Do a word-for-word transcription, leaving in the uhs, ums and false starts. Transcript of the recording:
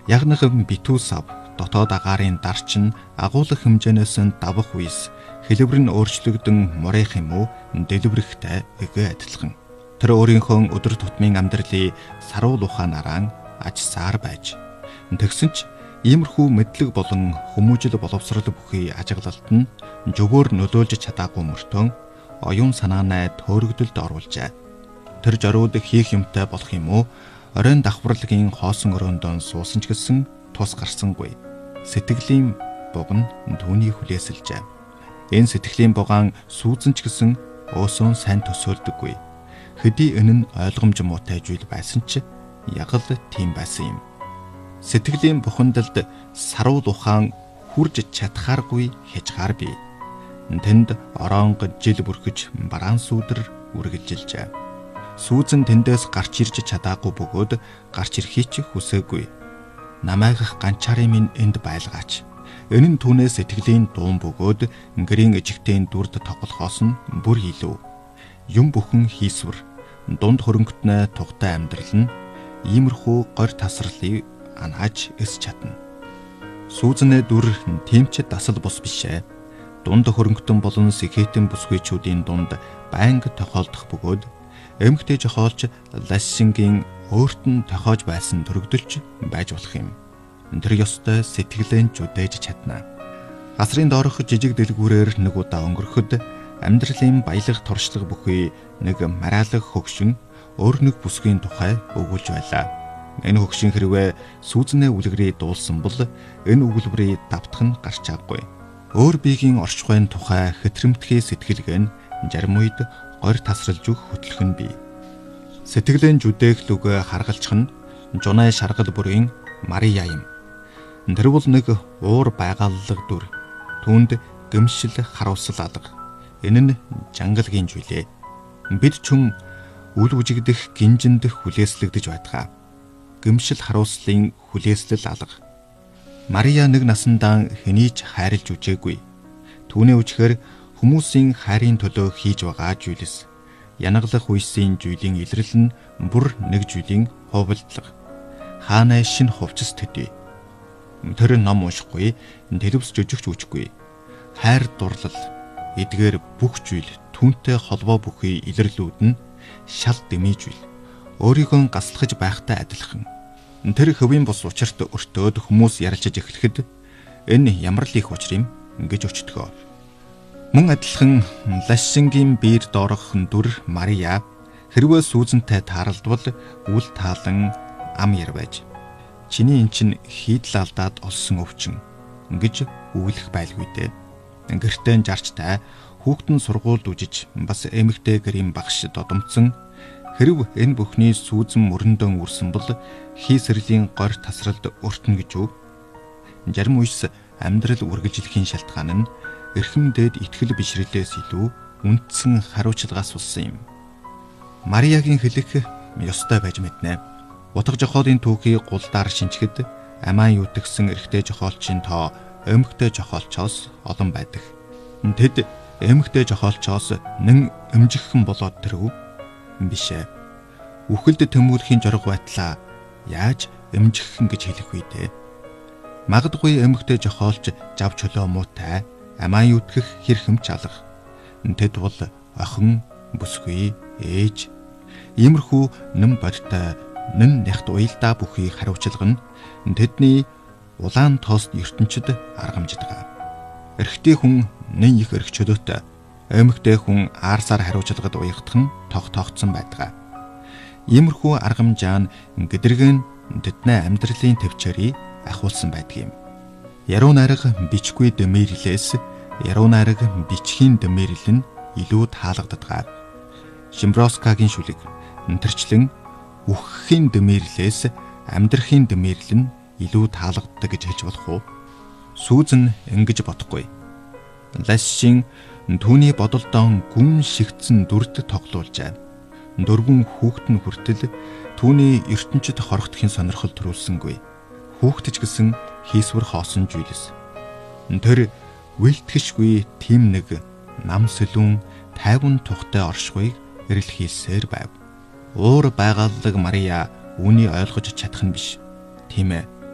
Ягнах битүү сав дотоод агаарын дарчин агуулах хэмжээнээс нь давах үес хэлбэр нь өөрчлөгдөн мурих юм уу дэлбэрэхтэй эгэ адилхан. Тэр өөрийнхөө өдөр тутмын амьдралыг саруул ухаанаараа ажсаар байж. Тэгсэн ч иймэрхүү мэдлэг болон хүмүүжил боловсрол бүхий ажиглалт нь зөвөр нөлөөлж чадаагүй мөртөө оюун санаанаа төөрөгдөлд оруулжээ. Тэр жорууд хийх юмтай болох юм уу? Оройн давхарлагын хоосон өрөөндөө суусан ч гэсэн тус гарсангүй. Сэтгэлийн буг нь түүний хүлээсэлжээ. Энэ сэтгэлийн бугаан сүүзэн ч гэсэн өөсөө сайн төсөөлдөггүй. Хэдий энэ нь ойлгомж муутай зүйл байсан ч яг л тийм байсан юм. Сэтгэлийн бухимдалд саруул ухаан хүрж чадхааргүй хязгаар бий. Тэнд оронго жил бүрхэж бараан сүудэр үргэлжилжээ. Сүүзэн тэндээс гарч ирж чадаагүй бөгөөд гарч ирэхийг ч хүсээгүй. Намайгах ганчаарын минь энд байлгаач. Энэ нь түүнээ сэтгэлийн дуун бөгөөд гэрийн ижигтэй дүрд тоглохоос нь бүр илүү. Юм бүхэн хийсвэр, дунд хөрөнгөтнөө тухтай амьдрал нь иймэрхүү гор тасралтыг анааж эс чадна. Сүүзэнэ дүр тэмч дасал бус бишээ. Дунд хөрөнгөтөн болон сэхэтэн бүсгүйчүүдийн дунд байнга тохиолдох бөгөөд эмэгтэй жохоолч Лассингийн өөрт нь тохиож байсан төрөгдөлч байж болох юм. Тэр ёстой сэтгэлэн зүдээж чадна. Гасрын доорх жижиг дэлгүүрээр нэг удаа өнгөрөхөд амьдралын баялаг туршлага бүхий нэг мараалаг хөгшин өөр нэг бүсгийн тухай өгүүлж байлаа. Энэ хөгшин хэрвээ сүүзнээ үлгэрээ дуулсан бол энэ өгүүлбэрийг давтах нь гарч чадахгүй. Өөр биегийн орчхойн тухай хэтрэмтгий сэтгэлгээ нь зарим үед гор тасралж өг хөтлөх нь бий. Сэтгэлэн жүдээх лүгэ харгалчих нь жунай шаргал бүрийн Мария юм. Тэр бол нэг уур байгааллаг дүр. Түүнд гэмшил харуулсал алга. Энэ нь жангалгийн зүйлээ. Бид чүн үл үжигдэх гинжинд хүлээслэгдэж байдгаа. Гэмшил харуулслын хүлээслэл алга. Мария нэг насандаа хэнийч хайрлж үжээгүй. Түүний үжихээр хүмүүсийн хайрын төлөө хийж байгаа зүйлс янаглах үеийн зүйлийн илрэл нь бүр нэг зүйлийн ховлдлого. Хаанаа шин хувцас төдий. Тэр ном уншихгүй, телевиз жижигч үжихгүй. Хайр дурлал, эдгээр бүх зүйл түүнтэй холбоо бүхий илэрлүүд нь шал дэмий зүйл. Өөрийгөө гаслахж байхтай адилхан. Тэр хөвийн бус учирт өртөөд хүмүүс ярилцаж эхлэхэд энэ ямар л их учир юм гэж өчтгөө. Мөн адилхан Лассингийн биер доорох дүр Мария хэрвээ сүүзэнтэй тааралдвал үл таалан ам яр байж. Чиний эн чин хийдл алдаад олсон өвчин гэж үглэх байлгүй дээ. Гэртээ жарчтай хүүхдэн сургуульд үжиж бас эмэгтэй гэрийн багш додомцсон хэрв энэ бүхний сүүзэн мөрөндөн үрсэн бол хийсэрлийн гор тасралд өртнө гэж үг. Зарим үес амьдрал үргэлжлэхийн шалтгаан нь эрхэм дээд итгэл бишрэлээс илүү үндсэн хариуцлагаас болсон юм. Мариягийн хэлэх ёстой байж мэднэ. Утга жохоолын түүхийг гулдаар шинжгэд амаан ютгсэн эрэгтэй жохоолчийн тоо эмэгтэй жохоолчоос олон байдаг. Тэд эмэгтэй жохоолчоос нэн эмжихэн болоод тэрв бишээ. Үхэлд тэмүүлэхийн жорог байтлаа яаж эмжихэн гэж хэлэх вэ дээ? Магадгүй эмэгтэй жохоолч жав чөлөө муутай амаан ютгэх хэрхэм чалах. Тэд бол охин, бүсгүй, ээж, иймэрхүү нэм бодтой нэн нягт уялдаа бүхий хариуцлага нь тэдний улаан тоост ертөнцид аргамждаг. Эрэгтэй хүн нэн их эрх чөлөөтэй, эмэгтэй хүн аарсаар хариуцлагад уягдах нь тогтоогдсон байдаг. Иймэрхүү аргамжаа нь гэдрэгэн тэдний амьдралын төвчээрийг ахуулсан байдаг юм. Яруу найраг бичгүй дэмэрлээс яруу найраг бичхийн дэмэрл нь илүү таалагддаг. Шимброскагийн шүлэг тэрчлэн үхэхийн дэмэрлээс амьдрахын дэмэрл нь илүү таалагддаг гэж хэлж болох уу? Сүүзэн ингэж бодохгүй. Лассин түүний бодолдоо гүн шигдсэн дүрд тоглуулжээ. Дөрвөн хүүхдэн хүртэл түүний ертөнцид хорогдохын сонирхол төрүүлсэнгүй. Хүүхдч гэсэн хийсвэр хоосон зүйлс. Тэр үлдэхшгүй тим нэг нам сэлүүн тайван тухтай оршихуйг эрэлхийлсээр байв. Уур байгааллаг Мария үүний ойлгож чадах нь биш. Тийм ээ.